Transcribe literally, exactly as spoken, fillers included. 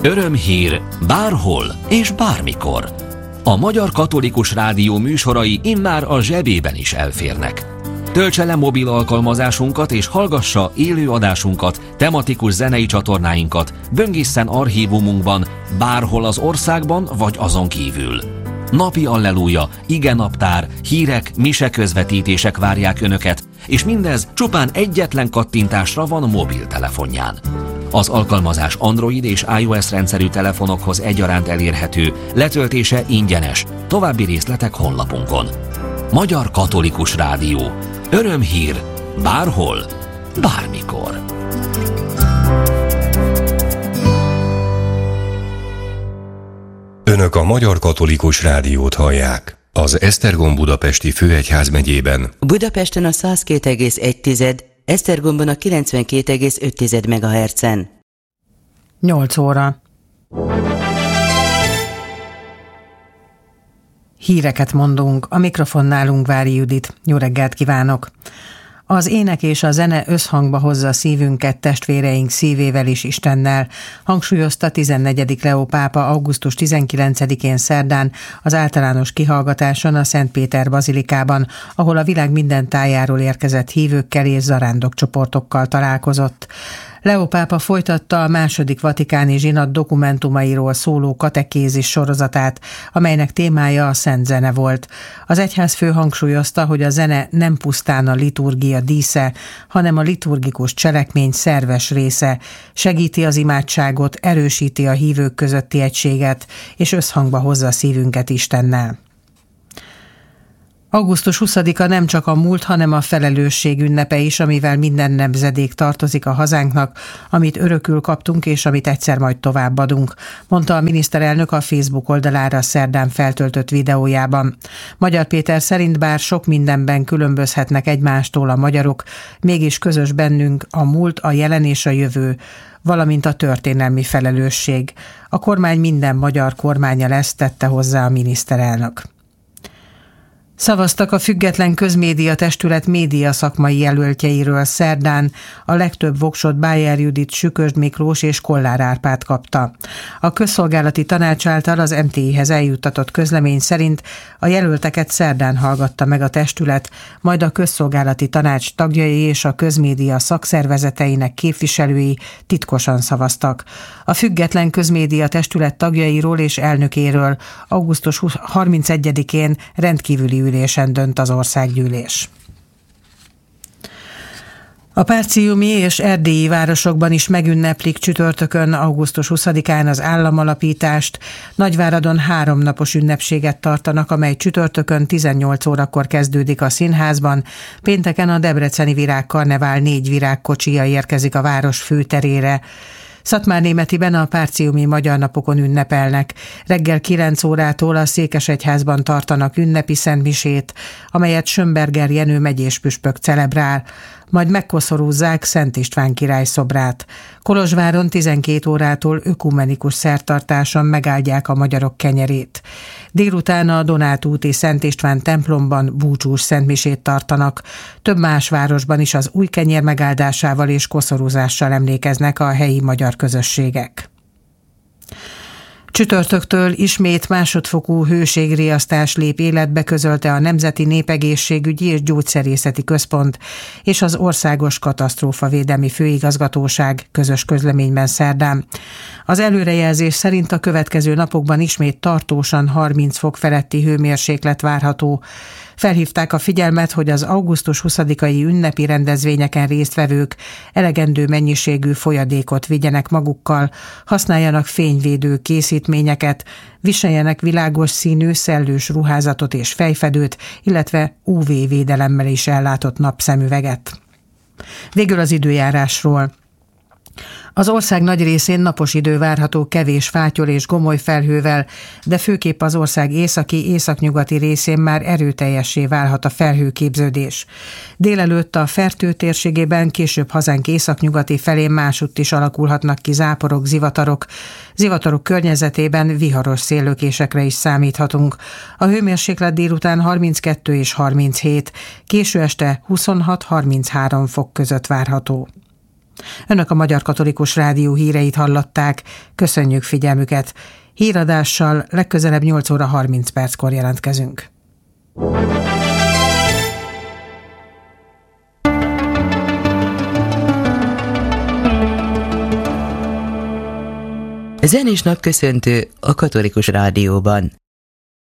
Örömhír bárhol és bármikor. A Magyar Katolikus Rádió műsorai immár a zsebében is elférnek. Töltse le mobil alkalmazásunkat és hallgassa élő adásunkat, tematikus zenei csatornáinkat, böngészen archívumunkban, bárhol az országban vagy azon kívül. Napi alleluja, igenaptár, hírek, miseközvetítések várják Önöket, és mindez csupán egyetlen kattintásra van mobiltelefonján. Az alkalmazás Android és iOS rendszerű telefonokhoz egyaránt elérhető, letöltése ingyenes. További részletek honlapunkon. Magyar Katolikus Rádió. Örömhír bárhol, bármikor. Önök a Magyar Katolikus Rádiót hallják. Az Esztergom budapesti főegyházmegyében. Budapesten a száz két egész egy, Esztergomban a kilencvenkét egész öt megahertzen. nyolc óra. Híreket mondunk, a mikrofonnál Ungvári Judit. Jó reggelt kívánok! Az ének és a zene összhangba hozza szívünket testvéreink szívével és Istennel, hangsúlyozta tizennegyedik Leó pápa augusztus tizenkilencedikén szerdán az általános kihallgatáson a Szent Péter bazilikában, ahol a világ minden tájáról érkezett hívőkkel és zarándokcsoportokkal találkozott. Leó pápa folytatta a második vatikáni zsinat dokumentumairól szóló katekézis sorozatát, amelynek témája a szent zene volt. Az egyházfő hangsúlyozta, hogy a zene nem pusztán a liturgia dísze, hanem a liturgikus cselekmény szerves része, segíti az imádságot, erősíti a hívők közötti egységet, és összhangba hozza szívünket Istennel. augusztus huszadika nem csak a múlt, hanem a felelősség ünnepe is, amivel minden nemzedék tartozik a hazánknak, amit örökül kaptunk, és amit egyszer majd továbbadunk, mondta a miniszterelnök a Facebook oldalára szerdán feltöltött videójában. Magyar Péter szerint bár sok mindenben különbözhetnek egymástól a magyarok, mégis közös bennünk a múlt, a jelen és a jövő, valamint a történelmi felelősség. A kormány minden magyar kormánya lesz, tette hozzá a miniszterelnök. Szavaztak a Független Közmédia Testület média szakmai jelöltjeiről szerdán, a legtöbb voksot Bájer Judit, Sükösd Miklós és Kollár Árpád kapta. A közszolgálati tanács által az em té i-hez eljuttatott közlemény szerint a jelölteket szerdán hallgatta meg a testület, majd a közszolgálati tanács tagjai és a közmédia szakszervezeteinek képviselői titkosan szavaztak. A Független Közmédia Testület tagjairól és elnökéről augusztus harmincegyedikén rendkívüli ülésen dönt az országgyűlés. A párciumi és erdélyi városokban is megünneplik csütörtökön, augusztus huszadikán az államalapítást. Nagyváradon három napos ünnepséget tartanak, amely csütörtökön tizennyolc órakor kezdődik a színházban. Pénteken a debreceni virágkarnevál négy virágkocsija érkezik a város főterére. Szatmárnémetiben a párciumi magyar napokon ünnepelnek. Reggel kilenc órától a Székesegyházban tartanak ünnepi szentmisét, amelyet Schönberger Jenő megyés püspök celebrál, majd megkoszorúzzák Szent István király szobrát. Kolozsváron tizenkét órától ökumenikus szertartáson megáldják a magyarok kenyerét. Délután a Donát úti Szent István templomban búcsús szentmisét tartanak. Több más városban is az új kenyér megáldásával és koszorúzással emlékeznek a helyi magyar közösségek. Csütörtöktől ismét másodfokú hőségriasztás lép életbe, közölte a Nemzeti Népegészségügyi és Gyógyszerészeti Központ és az Országos Katasztrófavédelmi Főigazgatóság közös közleményben szerdán. Az előrejelzés szerint a következő napokban ismét tartósan harminc fok feletti hőmérséklet várható. Felhívták a figyelmet, hogy az augusztus huszadikai ünnepi rendezvényeken résztvevők elegendő mennyiségű folyadékot vigyenek magukkal, használjanak fényvédő készítményeket, viseljenek világos színű szellős ruházatot és fejfedőt, illetve ú vé védelemmel is ellátott napszemüveget. Végül az időjárásról. Az ország nagy részén napos idő várható kevés fátyol és gomoly felhővel, de főképp az ország északi, északnyugati részén már erőteljessé válhat a felhőképződés. Délelőtt a Fertő térségében, később hazánk északnyugati felén másutt is alakulhatnak ki záporok, zivatarok. Zivatarok környezetében viharos széllökésekre is számíthatunk. A hőmérséklet délután harminckettő és harminchét, késő este huszonhat-harminchárom fok között várható. Önök a Magyar Katolikus Rádió híreit hallották. Köszönjük figyelmüket. Híradással legközelebb nyolc óra harminc perckor jelentkezünk. Zenés napköszöntő a Katolikus Rádióban.